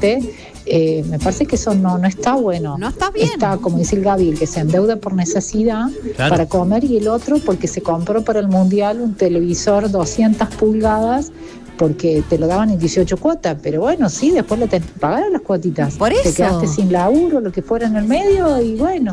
gente, me parece que eso no está bueno. No está bien. Está, como dice el Gaby, el que se endeuda por necesidad para comer, y el otro porque se compró para el Mundial un televisor 200 pulgadas porque te lo daban en 18 cuotas, pero bueno, sí, después le tenés que pagar a las cuotitas. Por eso. Te quedaste sin laburo, lo que fuera en el medio, y bueno.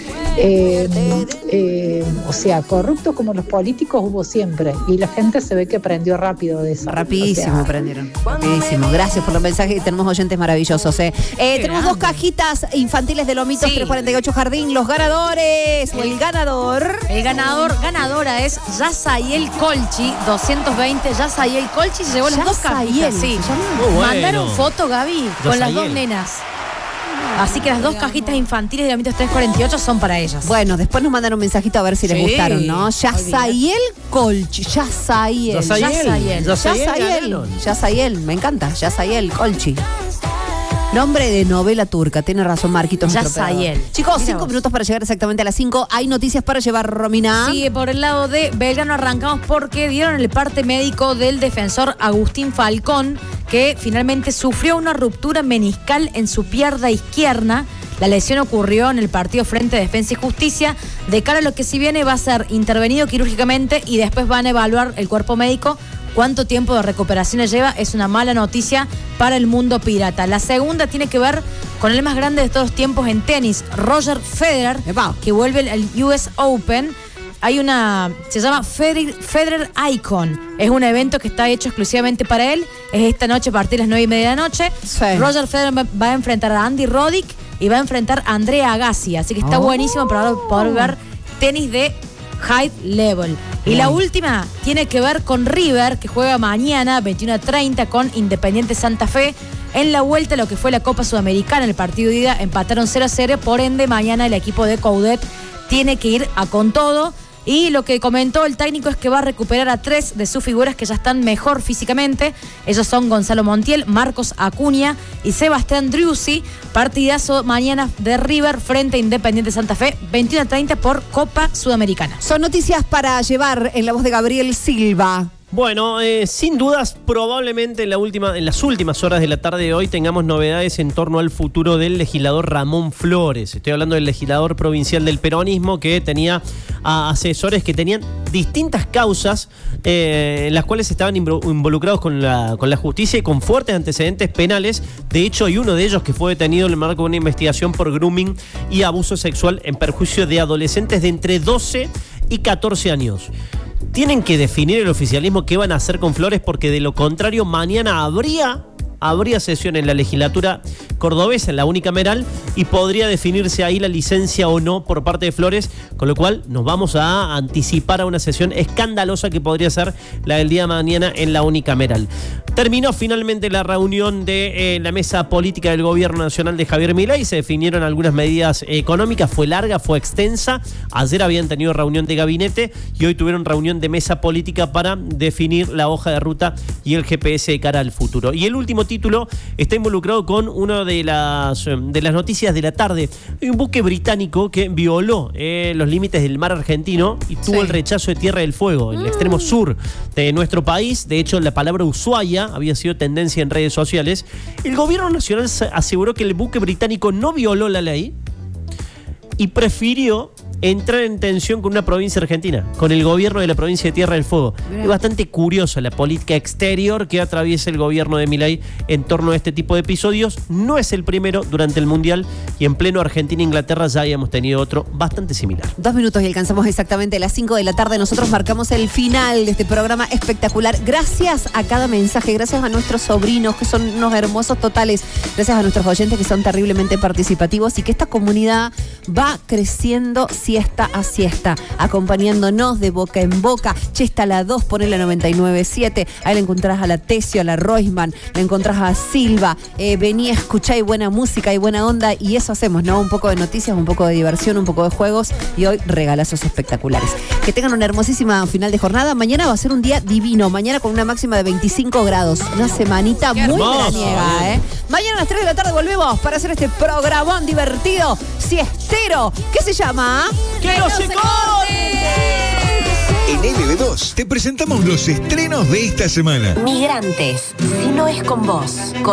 O sea, corruptos como los políticos hubo siempre, y la gente se ve que aprendió rápido de eso. Rapidísimo aprendieron. Rapidísimo. Gracias por los mensajes y tenemos oyentes maravillosos. Tenemos 2 cajitas infantiles de Lomitos 348 Jardín. Los ganadores o el ganador. El ganadora es Yasael Colchi, 220. Yasael Colchi se llevó las 2 cajitas. Sí. Bueno. Mandaron foto, Gaby, con las 2 nenas. Así que las 2 cajitas infantiles de Lomitos 348 son para ellas. Bueno, después nos mandan un mensajito a ver si les gustaron, ¿no? Yasael Colchi. Yasael, me encanta. Yasael Colchi. Nombre de novela turca, tiene razón Marquitos. Yasael. Chicos, 5 minutos para llegar exactamente a las 5. Hay noticias para llevar, Romina. Sí, por el lado de Belgrano arrancamos porque dieron el parte médico del defensor Agustín Falcón, que finalmente sufrió una ruptura meniscal en su pierna izquierda. La lesión ocurrió en el partido frente a Defensa y Justicia. De cara a lo que si viene, va a ser intervenido quirúrgicamente y después van a evaluar el cuerpo médico cuánto tiempo de recuperación le lleva. Es una mala noticia para el mundo pirata. La segunda tiene que ver con el más grande de todos los tiempos en tenis, Roger Federer, que vuelve al US Open. Se llama Federer Icon. Es un evento que está hecho exclusivamente para él. Es esta noche a partir de las 9:30 de la noche. Sí. Roger Federer va a enfrentar a Andy Roddick y va a enfrentar a Andrea Agassi. Así que está buenísimo para poder ver tenis de high level. Y la última tiene que ver con River, que juega mañana 21:30 con Independiente Santa Fe en la vuelta a lo que fue la Copa Sudamericana. El partido de ida empataron 0-0, por ende mañana el equipo de Coudet tiene que ir a con todo. Y lo que comentó el técnico es que va a recuperar a 3 de sus figuras que ya están mejor físicamente. Ellos son Gonzalo Montiel, Marcos Acuña y Sebastián Driussi. Partidazo mañana de River frente a Independiente Santa Fe, 21:30 por Copa Sudamericana. Son noticias para llevar en la voz de Gabriel Silva. Bueno, sin dudas, probablemente en las últimas horas de la tarde de hoy tengamos novedades en torno al futuro del legislador Ramón Flores. Estoy hablando del legislador provincial del peronismo que tenía a asesores que tenían distintas causas en las cuales estaban involucrados con la justicia y con fuertes antecedentes penales. De hecho, hay uno de ellos que fue detenido en el marco de una investigación por grooming y abuso sexual en perjuicio de adolescentes de entre 12 y 14 años. Tienen que definir el oficialismo qué van a hacer con Flores, porque de lo contrario mañana habría sesión en la legislatura cordobesa, en la unicameral, y podría definirse ahí la licencia o no por parte de Flores, con lo cual nos vamos a anticipar a una sesión escandalosa que podría ser la del día de mañana en la unicameral. Terminó finalmente la reunión de la mesa política del gobierno nacional de Javier Milei. Se definieron algunas medidas económicas. Fue larga, fue extensa. Ayer habían tenido reunión de gabinete y hoy tuvieron reunión de mesa política para definir la hoja de ruta y el GPS de cara al futuro. Y el último título está involucrado con una de las noticias de la tarde. Hay un buque británico que violó los límites del mar argentino y tuvo el rechazo de Tierra del Fuego, en el extremo sur de nuestro país. De hecho, la palabra Ushuaia había sido tendencia en redes sociales. El gobierno nacional aseguró que el buque británico no violó la ley y prefirió entrar en tensión con una provincia argentina, con el gobierno de la provincia de Tierra del Fuego. Es bastante curiosa la política exterior que atraviesa el gobierno de Milei en torno a este tipo de episodios. No es el primero durante el Mundial, y en pleno Argentina-Inglaterra ya habíamos tenido otro bastante similar. 2 minutos y alcanzamos exactamente las 5 de la tarde. Nosotros marcamos el final de este programa espectacular. Gracias a cada mensaje, gracias a nuestros sobrinos que son unos hermosos totales, gracias a nuestros oyentes que son terriblemente participativos y que esta comunidad va creciendo siesta a siesta, acompañándonos de boca en boca. Che, está la 2, poné la 99.7. Ahí la encontrás a la Tesio, a la Roisman, la encontrás a Silva. Vení a escuchar, y buena música y buena onda, y eso hacemos, ¿no? Un poco de noticias, un poco de diversión, un poco de juegos, y hoy regalazos espectaculares. Que tengan una hermosísima final de jornada. Mañana va a ser un día divino, mañana con una máxima de 25 grados. Una semanita muy veraniega, ¿eh? Mañana a las 3 de la tarde volvemos para hacer este programón divertido, siestero, ¿qué se llama? ¡Que no se corte! En LB2 te presentamos los estrenos de esta semana. Migrantes, si no es con vos.